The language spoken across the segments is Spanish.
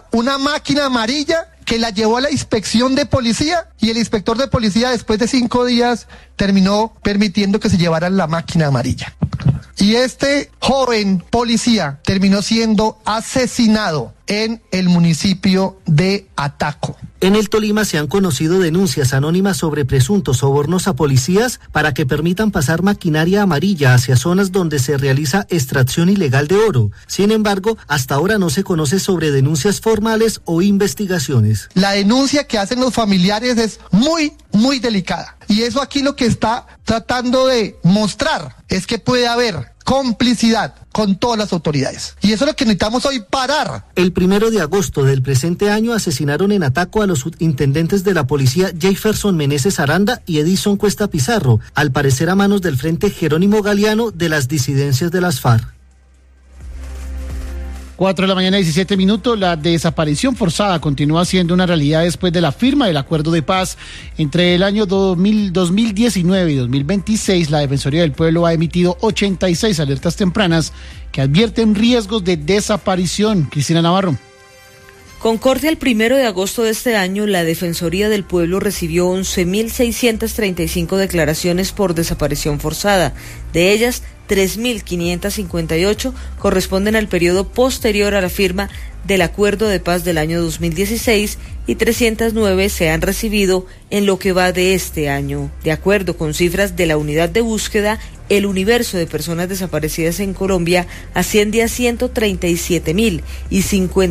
una máquina amarilla que la llevó a la inspección de policía y el inspector de policía después de 5 días terminó permitiendo que se llevaran la máquina amarilla. Y este joven policía terminó siendo asesinado en el municipio de Ataco. En el Tolima se han conocido denuncias anónimas sobre presuntos sobornos a policías para que permitan pasar maquinaria amarilla hacia zonas donde se realiza extracción ilegal de oro. Sin embargo, hasta ahora no se conoce sobre denuncias formales o investigaciones. La denuncia que hacen los familiares es muy delicada. Y eso aquí lo que está tratando de mostrar es que puede haber complicidad con todas las autoridades. Y eso es lo que necesitamos hoy parar. El 1 de agosto del presente año asesinaron en Ataco a los subintendentes de la policía Jefferson Meneses Aranda y Edison Cuesta Pizarro, al parecer a manos del Frente Jerónimo Galeano de las disidencias de las FARC. 4:17 a.m. La desaparición forzada continúa siendo una realidad después de la firma del acuerdo de paz. Entre el año 2019 y 2026, la Defensoría del Pueblo ha emitido 86 alertas tempranas que advierten riesgos de desaparición. Cristina Navarro. Con corte al 1 de agosto de este año, la Defensoría del Pueblo recibió 11.635 declaraciones por desaparición forzada. De ellas, 3.558 corresponden al periodo posterior a la firma del Acuerdo de Paz del año 2016 y 309 se han recibido en lo que va de este año. De acuerdo con cifras de la Unidad de Búsqueda, el universo de personas desaparecidas en Colombia asciende a 137.000 y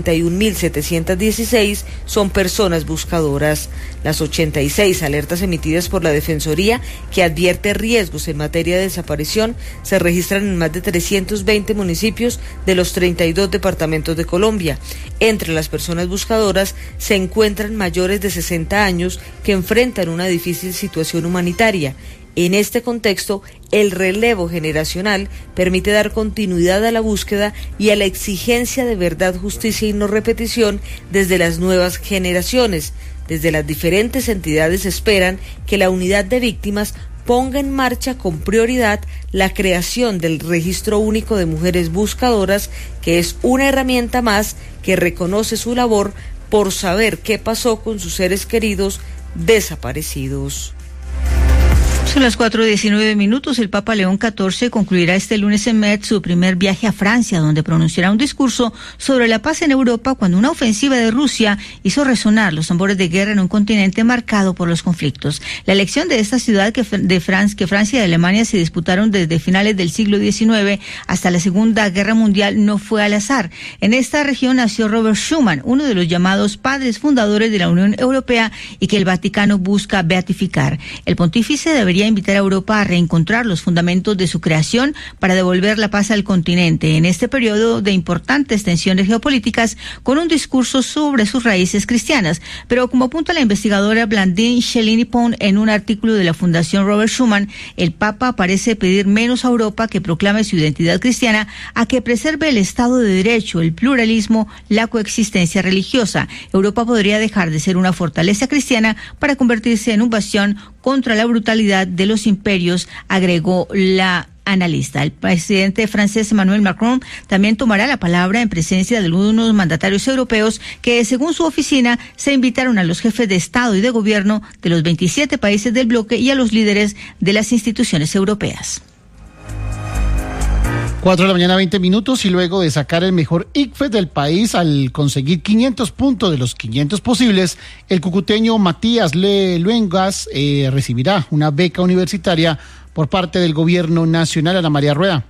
51.716 son personas buscadoras. Las 86 alertas emitidas por la Defensoría, que advierte riesgos en materia de desaparición, se registran en más de 320 municipios de los 32 departamentos de Colombia. Entre las personas buscadoras se encuentran mayores de 60 años que enfrentan una difícil situación humanitaria. En este contexto, el relevo generacional permite dar continuidad a la búsqueda y a la exigencia de verdad, justicia y no repetición desde las nuevas generaciones. Desde las diferentes entidades esperan que la unidad de víctimas ponga en marcha con prioridad la creación del Registro Único de Mujeres Buscadoras, que es una herramienta más que reconoce su labor por saber qué pasó con sus seres queridos desaparecidos. Son las 4:19 a.m. El Papa León XIV concluirá este lunes en Metz su primer viaje a Francia, donde pronunciará un discurso sobre la paz en Europa cuando una ofensiva de Rusia hizo resonar los tambores de guerra en un continente marcado por los conflictos. La elección de esta ciudad que Francia y Alemania se disputaron desde finales del siglo XIX hasta la Segunda Guerra Mundial no fue al azar. En esta región nació Robert Schuman, uno de los llamados padres fundadores de la Unión Europea y que el Vaticano busca beatificar. El pontífice debería invitar a Europa a reencontrar los fundamentos de su creación para devolver la paz al continente en este periodo de importantes tensiones geopolíticas, con un discurso sobre sus raíces cristianas. Pero como apunta la investigadora Blandine Chelini-Pont en un artículo de la Fundación Robert Schuman, el Papa parece pedir menos a Europa que proclame su identidad cristiana a que preserve el Estado de Derecho, el pluralismo, la coexistencia religiosa. Europa podría dejar de ser una fortaleza cristiana para convertirse en un bastión contra la brutalidad de los imperios, agregó la analista. El presidente francés Emmanuel Macron también tomará la palabra en presencia de algunos mandatarios europeos que, según su oficina, se invitaron a los jefes de Estado y de Gobierno de los 27 países del bloque y a los líderes de las instituciones europeas. 4:20 a.m. y luego de sacar el mejor ICFES del país al conseguir 500 puntos de los 500 posibles, el cucuteño Matías Luengas recibirá una beca universitaria por parte del gobierno nacional. Ana María Rueda.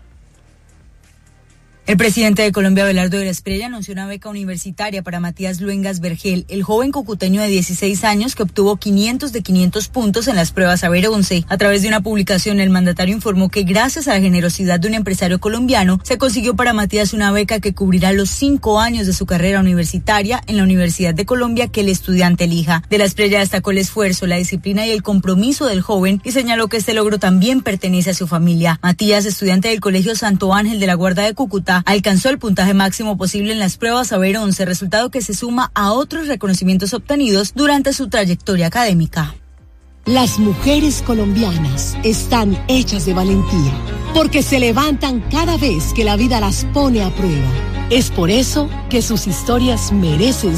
El presidente de Colombia, Abelardo de la Espriella, anunció una beca universitaria para Matías Luengas Vergel, el joven cucuteño de 16 años que obtuvo 500 de 500 puntos en las pruebas Saber 11. A través de una publicación, el mandatario informó que gracias a la generosidad de un empresario colombiano, se consiguió para Matías una beca que cubrirá los 5 años de su carrera universitaria en la Universidad de Colombia que el estudiante elija. De la Espriella destacó el esfuerzo, la disciplina y el compromiso del joven y señaló que este logro también pertenece a su familia. Matías, estudiante del Colegio Santo Ángel de la Guarda de Cúcuta, alcanzó el puntaje máximo posible en las pruebas Saber 11, resultado que se suma a otros reconocimientos obtenidos durante su trayectoria académica. Las mujeres colombianas están hechas de valentía, porque se levantan cada vez que la vida las pone a prueba. Es por eso que sus historias merecen